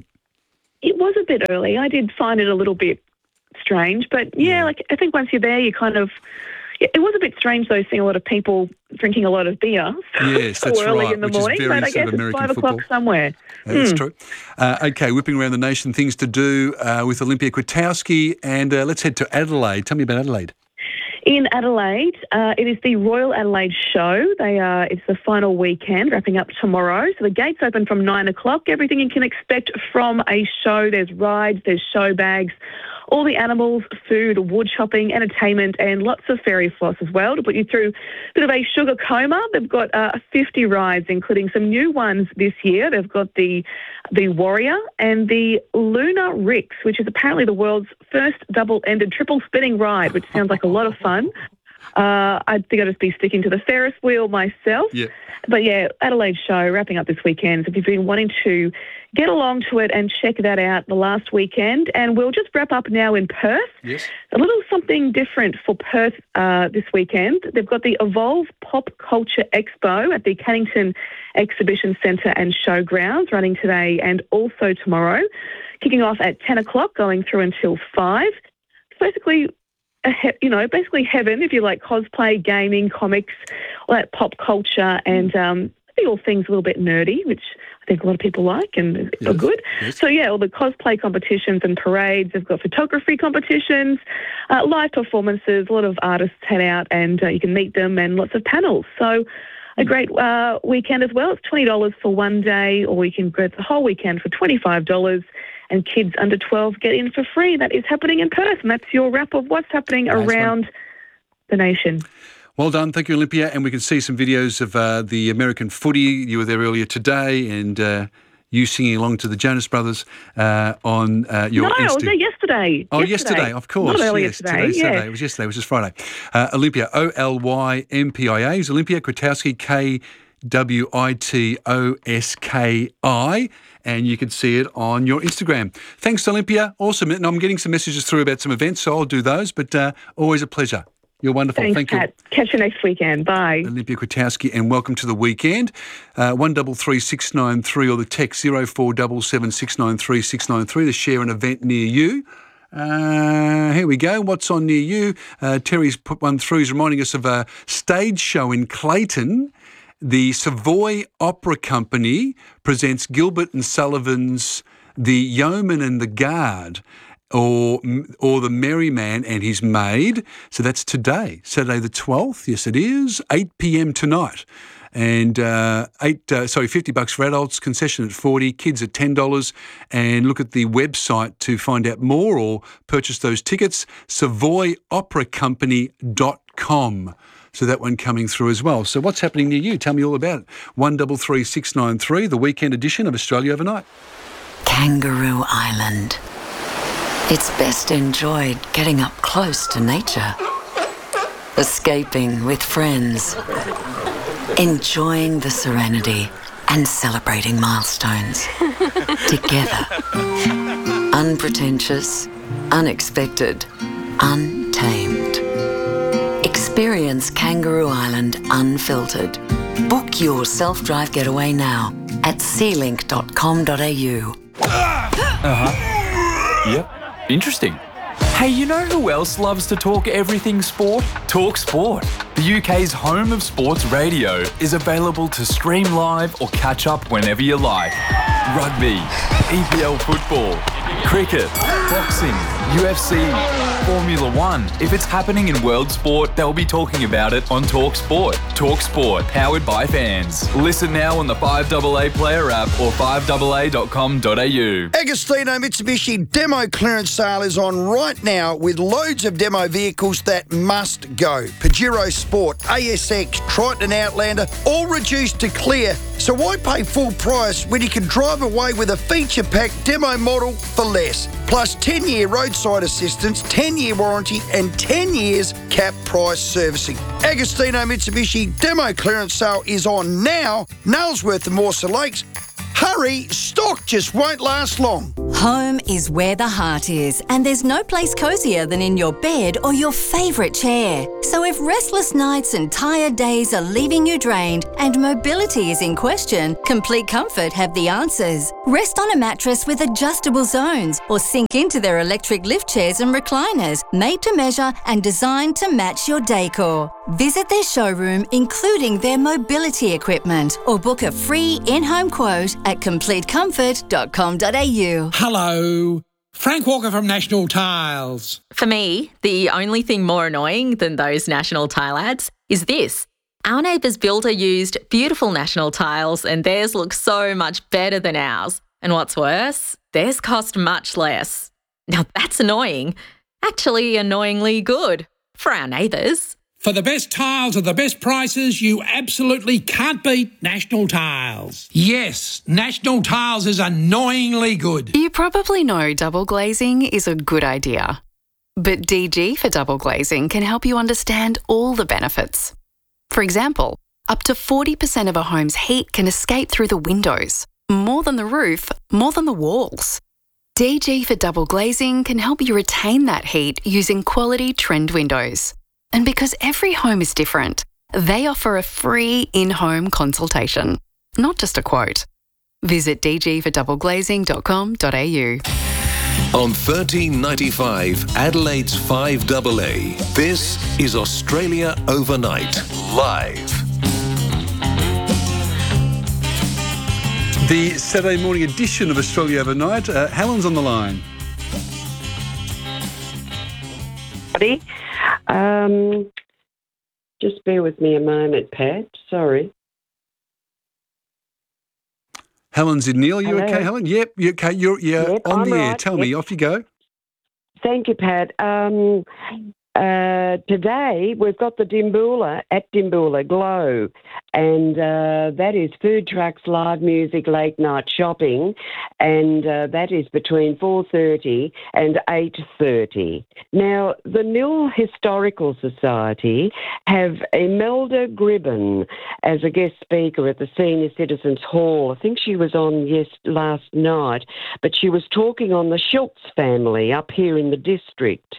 It was a bit early. I did find it a little bit strange, but yeah, like I think once you're there, you kind of. It was a bit strange though, seeing a lot of people drinking a lot of beer yes, so that's early right, in the which is morning. very But I sort guess of it's American five football. o'clock somewhere. Yeah, that's Hmm. true. Uh, okay, whipping around the nation, things to do uh, with Olympia Kwiatkowski, and uh, let's head to Adelaide. Tell me about Adelaide. In Adelaide, uh, it is the Royal Adelaide Show. They are. It's the final weekend, wrapping up tomorrow. So the gates open from nine o'clock. Everything you can expect from a show. There's rides, there's show bags, all the animals, food, wood chopping, entertainment, and lots of fairy floss as well to put you through a bit of a sugar coma. They've got uh, fifty rides, including some new ones this year. They've got the the Warrior and the Luna Rix, which is apparently the world's first double-ended triple spinning ride, which sounds like a lot of fun. Uh, I think I'll just be sticking to the Ferris wheel myself. Yeah. But yeah, Adelaide Show wrapping up this weekend. So if you've been wanting to get along to it and check that out the last weekend, and we'll just wrap up now in Perth. Yes. A little something different for Perth uh, this weekend. They've got the Evolve Pop Culture Expo at the Cannington Exhibition Centre and Showgrounds running today and also tomorrow, kicking off at ten o'clock, going through until five. It's basically, a he- you know, basically heaven if you like cosplay, gaming, comics, all that pop culture, and um, maybe all things a little bit nerdy, which I think a lot of people like and are Yes. good. Yes. So, yeah, all the cosplay competitions and parades. They've got photography competitions, uh, live performances, a lot of artists head out and uh, you can meet them, and lots of panels. So a great uh, weekend as well. It's twenty dollars for one day, or you can go the whole weekend for twenty-five dollars. And kids under twelve get in for free. That is happening in Perth, and that's your wrap of what's happening Nice around one. the nation. Well done. Thank you, Olympia. And we can see some videos of uh, the American footy. You were there earlier today, and uh, you singing along to the Jonas Brothers uh, on uh, your no, Insta. I was there yesterday. Oh, yesterday, of course. Not earlier yes, today. today's yeah. Saturday. It was yesterday, which is Friday. Uh, Olympia, O L Y M P I A, is Olympia Kwiatkowski, K W I T O S K I, and you can see it on your Instagram. Thanks, Olympia. Awesome. And I'm getting some messages through about some events, so I'll do those, but uh, always a pleasure. You're wonderful. Thanks, Thank Pat. you. Catch you next weekend. Bye. Olympia Kwiatkowski, and welcome to the weekend. Uh, one double three six nine three or the text zero four seven seven six nine three six nine three to share an event near you. Uh, here we go. What's on near you? Uh, Terry's put one through. He's reminding us of a stage show in Clayton. The Savoy Opera Company presents Gilbert and Sullivan's The Yeoman and the Guard, or or The Merry Man and His Maid. So that's today, Saturday the twelfth. Yes, it is, eight p.m. tonight. And uh, eight, uh, sorry, fifty bucks for adults, concession at forty, kids at ten dollars. And look at the website to find out more or purchase those tickets, savoy opera company dot com. So that one coming through as well. So what's happening near you? Tell me all about it. one double three six nine three, the weekend edition of Australia Overnight. Kangaroo Island. It's best enjoyed getting up close to nature, escaping with friends, enjoying the serenity and celebrating milestones together. Unpretentious, unexpected, untamed. Experience Kangaroo Island unfiltered. Book your self-drive getaway now at sea link dot com dot a u. Uh-huh. Yep. Interesting. Hey, you know who else loves to talk everything sport? Talk Sport. The U K's home of sports radio is available to stream live or catch up whenever you like. Rugby, E P L football, cricket, boxing, U F C, Formula One. If it's happening in world sport, they'll be talking about it on Talk Sport. Talk Sport, powered by fans. Listen now on the five A A Player app or five A A dot com dot a u. Agostino Mitsubishi demo clearance sale is on right now with loads of demo vehicles that must go. Pajero Sport, A S X, Triton Outlander, all reduced to clear. So why pay full price when you can drive away with a feature-packed demo model for less? Plus ten-year roadside assistance, ten-year warranty and ten years cap price servicing. Agostino Mitsubishi demo clearance sale is on now. Nailsworth and Morsa Lakes. Hurry, stock just won't last long. Home is where the heart is, and there's no place cosier than in your bed or your favourite chair. So if restless nights and tired days are leaving you drained and mobility is in question, Complete Comfort have the answers. Rest on a mattress with adjustable zones or sink into their electric lift chairs and recliners, made to measure and designed to match your decor. Visit their showroom, including their mobility equipment, or book a free in-home quote at complete comfort dot com dot a u. Hello, Frank Walker from National Tiles. For me, the only thing more annoying than those National Tile ads is this. Our neighbour's builder used beautiful National Tiles and theirs looks so much better than ours. And what's worse, theirs cost much less. Now that's annoying. Actually annoyingly good for our neighbours. For the best tiles at the best prices, you absolutely can't beat National Tiles. Yes, National Tiles is annoyingly good. You probably know double glazing is a good idea. But D G for double glazing can help you understand all the benefits. For example, up to forty percent of a home's heat can escape through the windows. More than the roof, more than the walls. D G for double glazing can help you retain that heat using quality trend windows. And because every home is different, they offer a free in-home consultation, not just a quote. Visit d g for double glazing dot com dot a u. On thirteen ninety-five, Adelaide's five A A, this is Australia Overnight, live. The Saturday morning edition of Australia Overnight. Uh, Helen's on the line. Um, just bear with me a moment, Pat. Sorry. Helen's in Neil. You Hello. okay, Helen? Yep. You okay? You're yeah Yep, on I'm the air. right. Tell me. Yep. Off you go. Thank you, Pat. Um, uh, today we've got the Dimboola at Dimboola Glow, and uh, that is food trucks, live music, late night shopping, and uh, that is between four thirty and eight thirty. Now, the Nil Historical Society have Imelda Gribben as a guest speaker at the Senior Citizens Hall. I think she was on yes last night, but she was talking on the Schultz family up here in the district.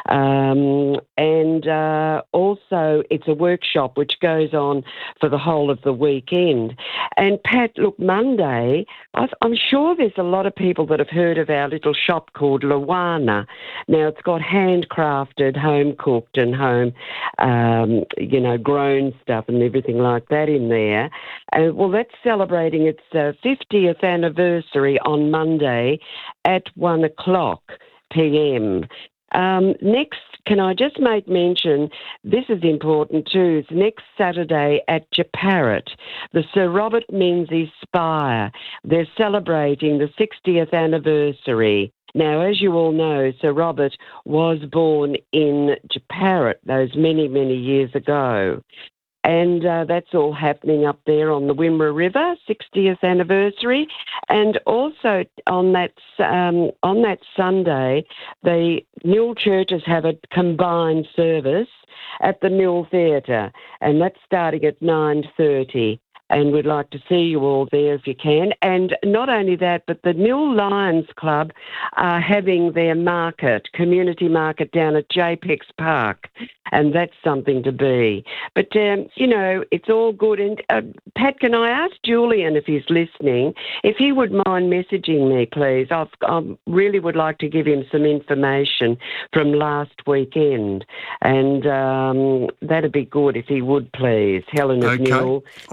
Um, and uh, also it's a workshop which goes on for the whole of the weekend. And Pat, look, Monday, I've, I'm sure there's a lot of people that have heard of our little shop called Luana. Now, it's got handcrafted, home-cooked and home, um, you know, grown stuff and everything like that in there. And, well, that's celebrating its uh, fiftieth anniversary on Monday at one o'clock p m. Um, next, can I just make mention, this is important too, it's next Saturday at Japarrit, the Sir Robert Menzies Spire. They're celebrating the sixtieth anniversary. Now, as you all know, Sir Robert was born in Japarrit those many, many years ago. And uh, that's all happening up there on the Wimmera River, sixtieth anniversary. And also on that um, on that Sunday, the Nil churches have a combined service at the Nil Theatre, and that's starting at nine thirty. And we'd like to see you all there if you can. And not only that, but the Nil Lions Club are having their market, community market down at J PEX Park, and that's something to be. But, um, you know, it's all good. And, uh, Pat, can I ask Julian, if he's listening, if he would mind messaging me, please? I've, I really would like to give him some information from last weekend, and um, that'd be good if he would, please. Helen of Okay. Nil, All you right. know,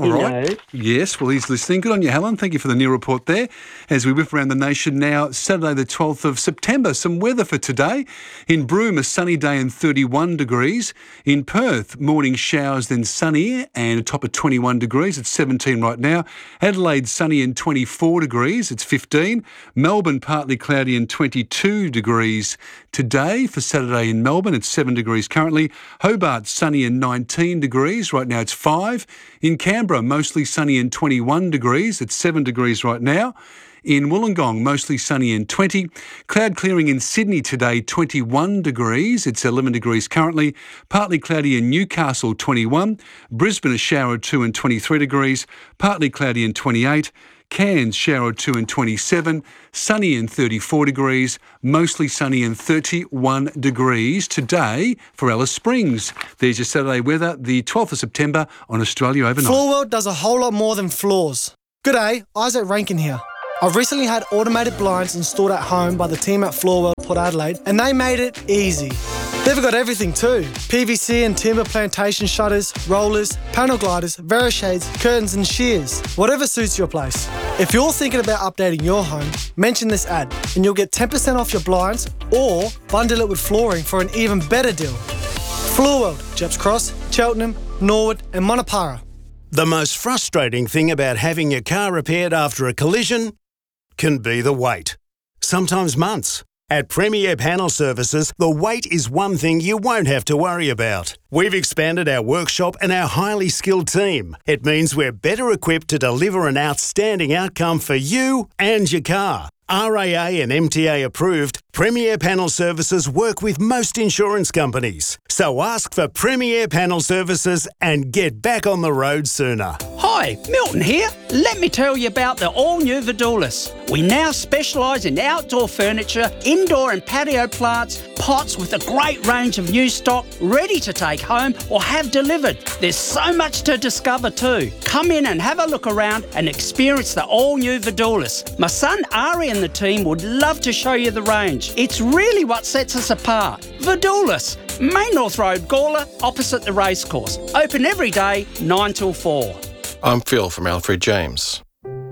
Hello. Yes, well, he's listening. Good on you, Helen. Thank you for the new report there. As we whip around the nation now, Saturday the twelfth of September. Some weather for today. In Broome, a sunny day and thirty-one degrees. In Perth, morning showers, then sunny and a top of twenty-one degrees. It's seventeen right now. Adelaide, sunny and twenty-four degrees. It's fifteen. Melbourne, partly cloudy and twenty-two degrees today. For Saturday in Melbourne, it's seven degrees currently. Hobart, sunny and nineteen degrees. Right now it's five. In Canberra, mostly sunny and twenty-one degrees. It's seven degrees right now. In Wollongong, mostly sunny and twenty. Cloud clearing in Sydney today, twenty-one degrees. It's eleven degrees currently. Partly cloudy in Newcastle, twenty-one. Brisbane, a shower or two and twenty-three degrees. Partly cloudy and twenty-eight. Cairns, shower or two and twenty-seven. Sunny and thirty-four degrees. Mostly sunny and thirty-one degrees today for Alice Springs. There's your Saturday weather, the twelfth of September on Australia Overnight. Floor World does a whole lot more than floors. G'day, Isaac Rankin here. I've recently had automated blinds installed at home by the team at Floor World Port Adelaide, and they made it easy. They've got everything too. P V C and timber plantation shutters, rollers, panel gliders, Verishades, curtains and shears. Whatever suits your place. If you're thinking about updating your home, mention this ad and you'll get ten percent off your blinds or bundle it with flooring for an even better deal. Floor World, Jeps Cross, Cheltenham, Norwood and Monopara. The most frustrating thing about having your car repaired after a collision can be the wait. Sometimes months. At Premier Panel Services, the wait is one thing you won't have to worry about. We've expanded our workshop and our highly skilled team. It means we're better equipped to deliver an outstanding outcome for you and your car. R A A and M T A approved, Premier Panel Services work with most insurance companies. So ask for Premier Panel Services and get back on the road sooner. Hi, Milton here. Let me tell you about the all-new Vidulis. We now specialise in outdoor furniture, indoor and patio plants, pots with a great range of new stock ready to take home or have delivered. There's so much to discover too. Come in and have a look around and experience the all-new Vidulis. My son Ari and the team would love to show you the range. It's really what sets us apart. Vidulis, Main North Road, Gawler, opposite the racecourse. Open every day, nine till four. I'm Phil from Alfred James.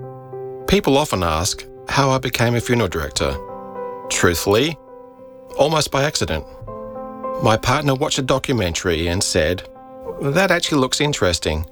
People often ask how I became a funeral director. Truthfully, almost by accident. My partner watched a documentary and said, "That actually looks interesting."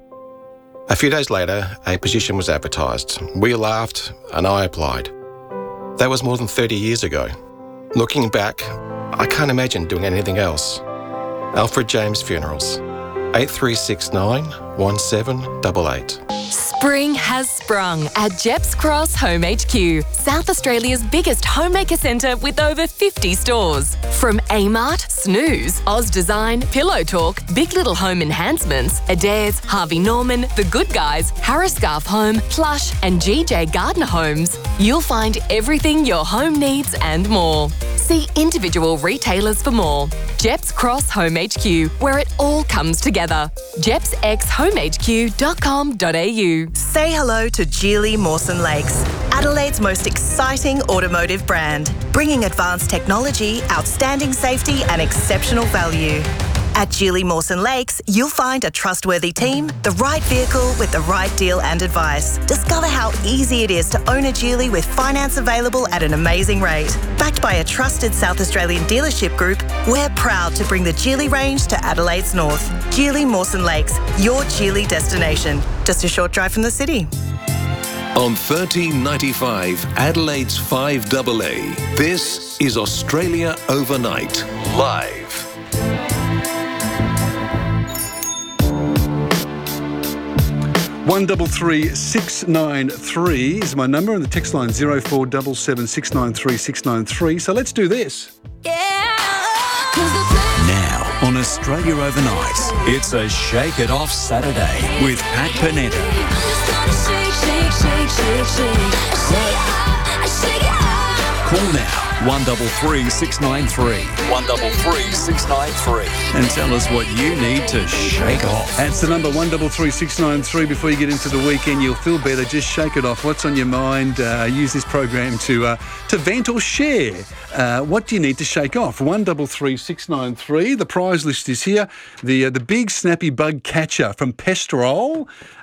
A few days later, a position was advertised. We laughed and I applied. That was more than thirty years ago. Looking back, I can't imagine doing anything else. Alfred James Funerals. eight three six nine, one seven eight eight. Spring has sprung at Jeps Cross Home H Q, South Australia's biggest homemaker centre with over fifty stores. From Amart, Snooze, Oz Design, Pillow Talk, Big Little Home Enhancements, Adairs, Harvey Norman, The Good Guys, Harris Scarf Home, Plush and G J Gardner Homes, you'll find everything your home needs and more. See individual retailers for more. Jeps Cross Home H Q, where it all comes together. jeps x home h q dot com dot a u. Say hello to Geely Mawson Lakes, Adelaide's most exciting automotive brand, bringing advanced technology, outstanding safety and exceptional value. At Geely Mawson Lakes, you'll find a trustworthy team, the right vehicle with the right deal and advice. Discover how easy it is to own a Geely with finance available at an amazing rate. Backed by a trusted South Australian dealership group, we're proud to bring the Geely range to Adelaide's north. Geely Mawson Lakes, your Geely destination. Just a short drive from the city. On thirteen ninety-five, Adelaide's five A A, this is Australia Overnight, live. One double three six nine three is my number, and the text line zero four seven seven six nine three six nine three. So let's do this. Now on Australia Overnight, it's a Shake It Off Saturday with Pat Panetta. Call now one double three six nine three one double three six nine three and tell us what you need to shake off. That's the number one double three six nine three. Before you get into the weekend, you'll feel better. Just shake it off. What's on your mind? Uh, use this program to uh, to vent or share. Uh, what do you need to shake off? One double three six nine three. The prize list is here. The uh, the big snappy bug catcher from Pestrol.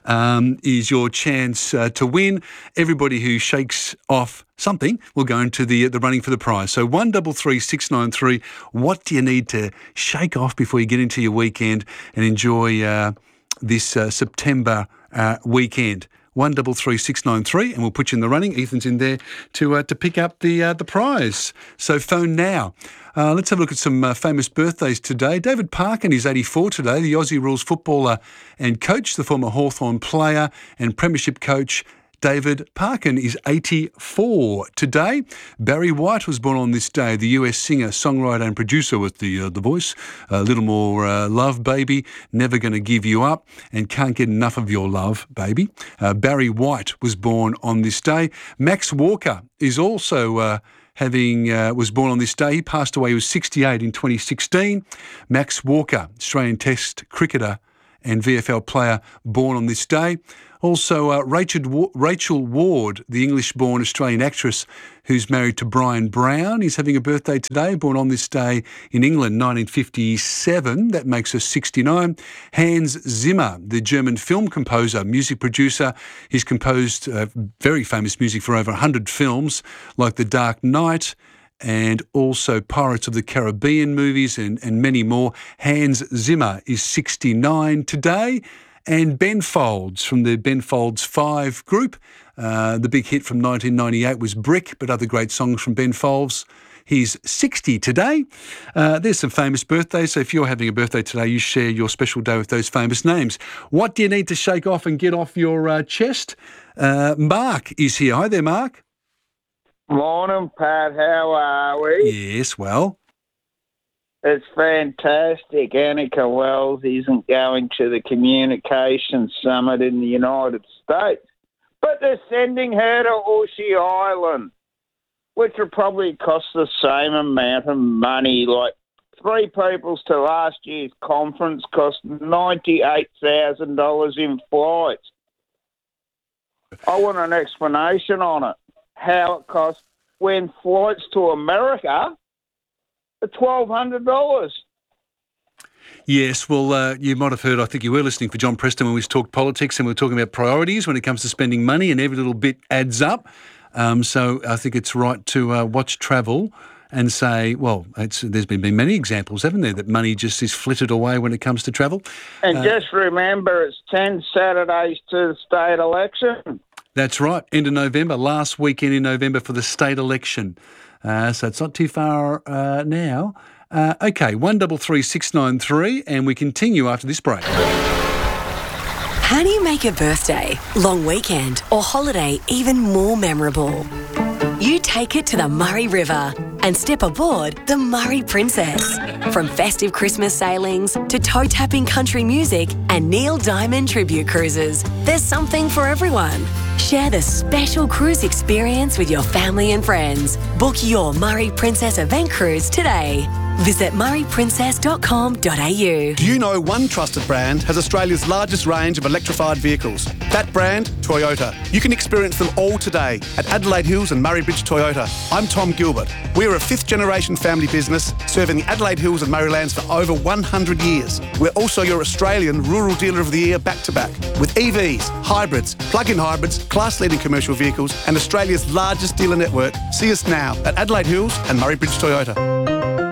um, is your chance uh, to win. Everybody who shakes off something will go into the the running for the prize. So one double three six nine three. What do you need to shake off before you get into your weekend and enjoy uh, this uh, September uh, weekend? One double three six nine three, and we'll put you in the running. Ethan's in there to uh, to pick up the uh, the prize. So phone now. Uh, let's have a look at some uh, famous birthdays today. David Parkin is eighty-four today. The Aussie Rules footballer and coach, the former Hawthorn player and premiership coach. David Parkin is eighty-four today. Barry White was born on this day, the U S singer, songwriter and producer with the uh, the voice. A little more uh, love, baby, never going to give you up, and can't get enough of your love, baby. Uh, Barry White was born on this day. Max Walker is also uh, having uh, was born on this day. He passed away. He was sixty-eight in twenty sixteen. Max Walker, Australian Test cricketer and V F L player, born on this day. Also, uh, Rachel, Rachel Ward, the English-born Australian actress who's married to Brian Brown, is having a birthday today, born on this day in England, nineteen fifty-seven. That makes her sixty-nine. Hans Zimmer, the German film composer, music producer. He's composed uh, very famous music for over one hundred films, like The Dark Knight and also Pirates of the Caribbean movies and, and many more. Hans Zimmer is sixty-nine today. And Ben Folds from the Ben Folds Five group. Uh, the big hit from nineteen ninety-eight was Brick, but other great songs from Ben Folds. He's sixty today. Uh, there's some famous birthdays. So if you're having a birthday today, you share your special day with those famous names. What do you need to shake off and get off your uh, chest? Uh, Mark is here. Hi there, Mark. Morning, Pat. How are we? Yes, well. It's fantastic. Annika Wells isn't going to the Communications Summit in the United States, but they're sending her to Ushy Island, which will probably cost the same amount of money. Like three peoples to last year's conference cost ninety-eight thousand dollars in flights. I want an explanation on it, how it costs when flights to America for twelve hundred dollars. Yes, well, uh, you might have heard, I think you were listening for John Preston when we talked politics and we were talking about priorities when it comes to spending money, and every little bit adds up. Um, so I think it's right to uh, watch travel and say, well, it's, there's been, been many examples, haven't there, that money just is flitted away when it comes to travel. And uh, just remember, it's ten Saturdays to the state election. That's right, end of November, last weekend in November for the state election. Uh, so it's not too far uh, now. Uh, okay, one double three six nine three, and we continue after this break. How do you make a birthday, long weekend, or holiday even more memorable? You take it to the Murray River and step aboard the Murray Princess. From festive Christmas sailings to toe-tapping country music and Neil Diamond tribute cruises, there's something for everyone. Share the special cruise experience with your family and friends. Book your Murray Princess event cruise today. Visit murray princess dot com dot a u. Do you know one trusted brand has Australia's largest range of electrified vehicles? That brand, Toyota. You can experience them all today at Adelaide Hills and Murray Bridge Toyota. I'm Tom Gilbert. We're a fifth generation family business serving the Adelaide Hills and Murraylands for over one hundred years. We're also your Australian Rural Dealer of the Year back to back with E Vs, hybrids, plug-in hybrids, class-leading commercial vehicles and Australia's largest dealer network. See us now at Adelaide Hills and Murray Bridge Toyota.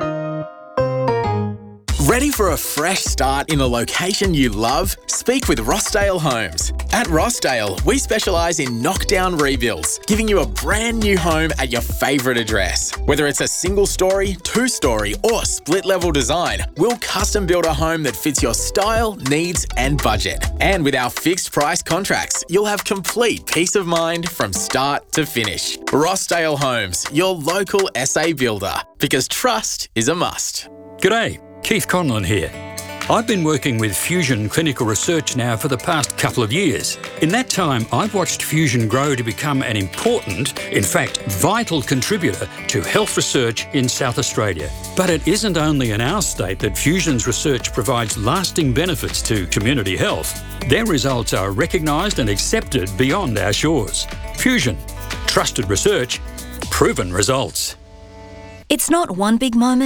Ready for a fresh start in a location you love? Speak with Rossdale Homes. At Rossdale, we specialise in knockdown rebuilds, giving you a brand new home at your favourite address. Whether it's a single story, two story or split level design, we'll custom build a home that fits your style, needs and budget. And with our fixed price contracts, you'll have complete peace of mind from start to finish. Rossdale Homes, your local S A builder, because trust is a must. G'day. Keith Conlon here. I've been working with Fusion Clinical Research now for the past couple of years. In that time, I've watched Fusion grow to become an important, in fact, vital contributor to health research in South Australia. But it isn't only in our state that Fusion's research provides lasting benefits to community health. Their results are recognised and accepted beyond our shores. Fusion. Trusted research. Proven results. It's not one big moment,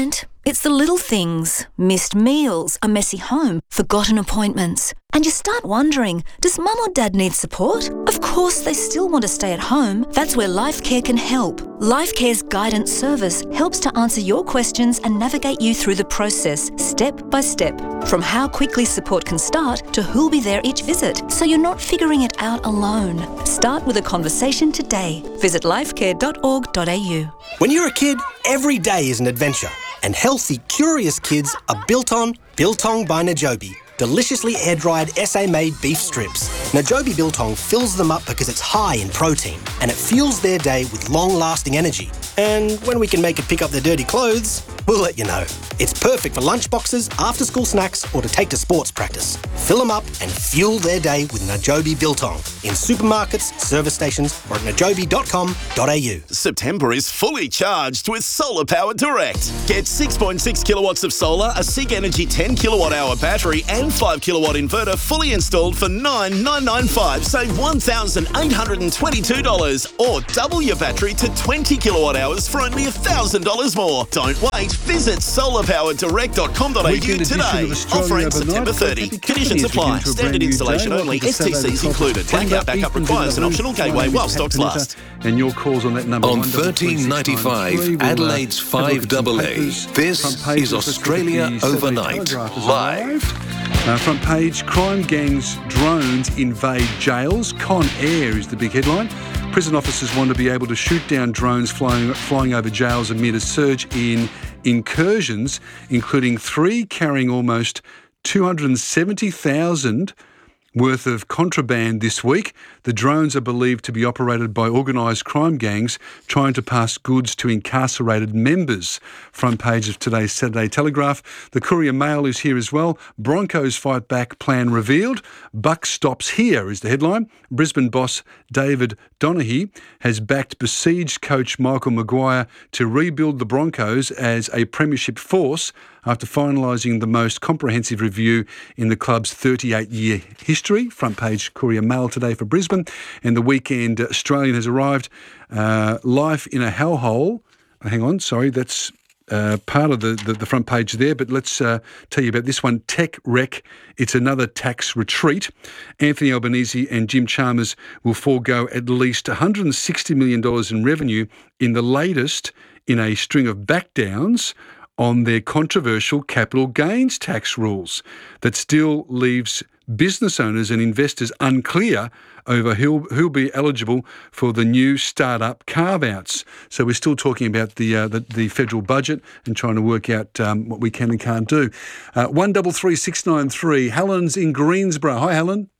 It's the little things, missed meals, a messy home, forgotten appointments. And you start wondering, does mum or dad need support? Of course they still want to stay at home. That's where LifeCare can help. LifeCare's guidance service helps to answer your questions and navigate you through the process, step by step. From how quickly support can start to who'll be there each visit, so you're not figuring it out alone. Start with a conversation today. Visit lifecare dot org dot a u. When you're a kid, every day is an adventure. And healthy, curious kids are built on Biltong by Najobi. Deliciously air-dried S A-made beef strips. Najobi Biltong fills them up because it's high in protein and it fuels their day with long-lasting energy. And when we can make it pick up their dirty clothes, we'll let you know. It's perfect for lunchboxes, after-school snacks or to take to sports practice. Fill them up and fuel their day with Najobi Biltong in supermarkets, service stations or at najobi dot com dot a u. September is fully charged with Solar Power Direct. Get six point six kilowatts of solar, a SIG Energy ten kilowatt hour battery and five kilowatt inverter fully installed for nine thousand nine hundred ninety-five dollars. Save one thousand eight hundred twenty-two dollars or double your battery to twenty kilowatt hours for only one thousand dollars more. Don't wait. Visit solar power direct dot com dot a u today. Offering September thirtieth. Conditions apply. Standard installation only. S T Cs included. Blackout backup requires an optional gateway while stocks last. And your calls on that number on thirteen ninety-five Adelaide's five double A. This is Australia Overnight live. Uh, front page: crime gangs drones invade jails. Con Air is the big headline. Prison officers want to be able to shoot down drones flying flying over jails amid a surge in incursions, including three carrying almost two hundred seventy thousand worth of contraband this week. The drones are believed to be operated by organised crime gangs trying to pass goods to incarcerated members. Front page of today's Saturday Telegraph. The Courier Mail is here as well. Broncos fight back plan revealed. Buck stops here is the headline. Brisbane boss David Donaghy has backed besieged coach Michael Maguire to rebuild the Broncos as a premiership force after finalising the most comprehensive review in the club's thirty-eight year history. Front page Courier Mail today for Brisbane. And the Weekend Australian has arrived. Uh, life in a hellhole. Uh, hang on, sorry, that's uh, part of the, the, the front page there, but let's uh, tell you about this one. Tech wreck. It's another tax retreat. Anthony Albanese and Jim Chalmers will forego at least one hundred sixty million dollars in revenue in the latest in a string of backdowns on their controversial capital gains tax rules that still leaves business owners and investors unclear over who'll, who'll be eligible for the new start-up carve-outs. So we're still talking about the uh, the, the federal budget and trying to work out um, what we can and can't do. Uh, one double three six nine three. Helen's in Greensboro. Hi, Helen.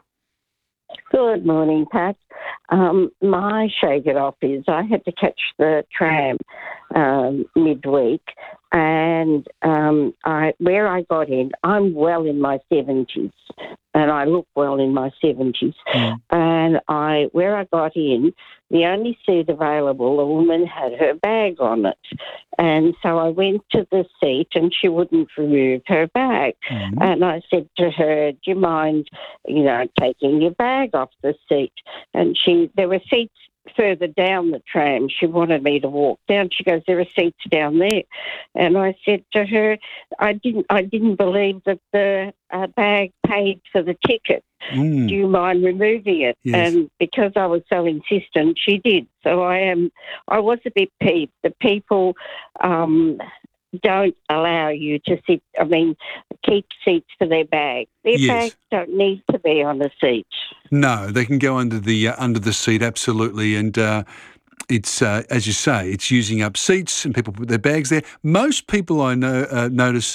Good morning, Pat. Um, my shake it off is I had to catch the tram um, midweek, and um, I where I got in, I'm well in my seventies, and I look well in my seventies. Mm. And I where I got in, the only seat available, a woman had her bag on it, and so I went to the seat, and she wouldn't remove her bag. Mm. And I said to her, "Do you mind, you know, taking your bag off the seat?" And she, there were seats further down the tram. She wanted me to walk down. She goes, "There are seats down there." And I said to her, I didn't I didn't believe that the uh, bag paid for the ticket. Mm. Do you mind removing it? Yes. And because I was so insistent, she did. So I am, I was a bit peeved. The people um, don't allow you to sit, I mean, keep seats for their bag. Their yes. bags don't need to be on the seat. No, they can go under the uh, under the seat, absolutely. And uh, it's, uh, as you say, it's using up seats and people put their bags there. Most people I know uh, notice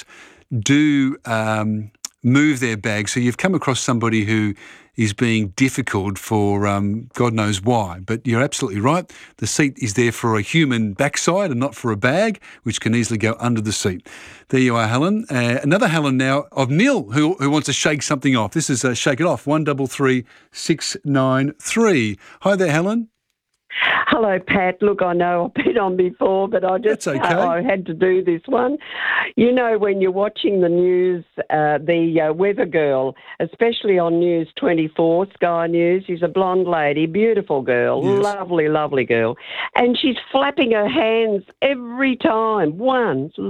do um, move their bags. So you've come across somebody who is being difficult for um, God knows why. But you're absolutely right. The seat is there for a human backside and not for a bag, which can easily go under the seat. There you are, Helen. Uh, another Helen now of Neil, who who wants to shake something off. This is uh, Shake It Off, one double three six nine three. Hi there, Helen. Hello, Pat. Look, I know I've been on before, but I just okay. uh, I had to do this one. You know, when you're watching the news, uh, the uh, weather girl, especially on News twenty-four, Sky News, she's a blonde lady, beautiful girl, yes. lovely, lovely girl. And she's flapping her hands every time. One, left,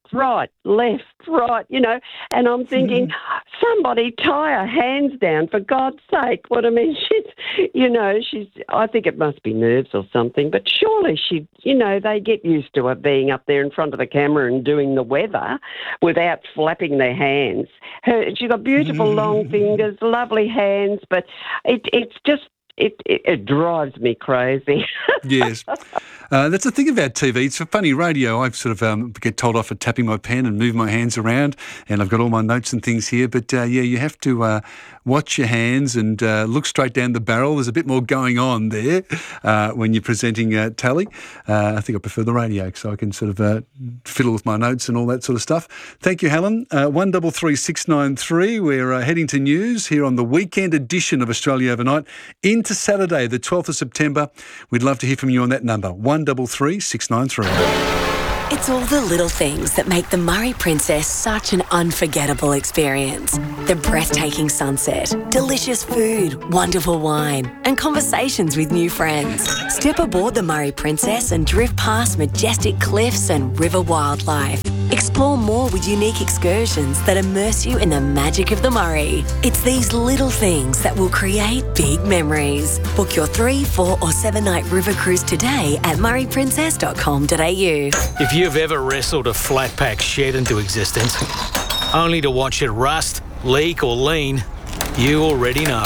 right, left, right, you know, and I'm thinking, somebody tie her hands down, for God's sake. What I mean, she's, you know, she's, I think it must be nerves or something, but surely she, you know, they get used to her being up there in front of the camera and doing the weather without flapping their hands. Her, she's got beautiful long fingers, lovely hands, but it, it's just, It, it, it drives me crazy. Yes. Uh, that's the thing about T V. It's a funny radio. I sort of um, get told off for tapping my pen and move my hands around, and I've got all my notes and things here. But, uh, yeah, you have to uh, watch your hands and uh, look straight down the barrel. There's a bit more going on there uh, when you're presenting uh, tally. Uh, I think I prefer the radio so I can sort of uh, fiddle with my notes and all that sort of stuff. Thank you, Helen. Uh, one double three six nine three. We're uh, heading to news here on the weekend edition of Australia Overnight into Saturday, the twelfth of September. We'd love to hear from you on that number, one double three six nine three. It's all the little things that make the Murray Princess such an unforgettable experience. The breathtaking sunset, delicious food, wonderful wine, and conversations with new friends. Step aboard the Murray Princess and drift past majestic cliffs and river wildlife. Explore more with unique excursions that immerse you in the magic of the Murray. It's these little things that will create big memories. Book your three, four or seven night river cruise today at murray princess dot com dot a u. If you've ever wrestled a flat pack shed into existence, only to watch it rust, leak or lean, you already know.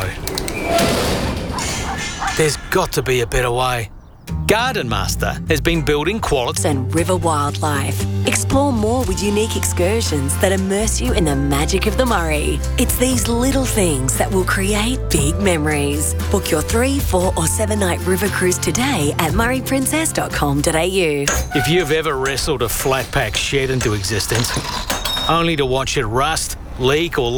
There's got to be a better way. Garden Master has been building quality and river wildlife. Explore more with unique excursions that immerse you in the magic of the Murray. It's these little things that will create big memories. Book your three, four or seven night river cruise today at murray princess dot com dot a u. If you've ever wrestled a flat pack shed into existence, only to watch it rust, leak or